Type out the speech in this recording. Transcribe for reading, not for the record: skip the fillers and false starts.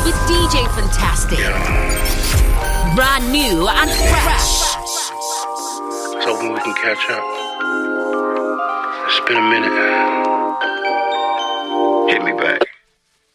with DJ Fantastic. Yeah. Brand new and fresh. So hoping we can catch up. It's been a minute. Hit me back.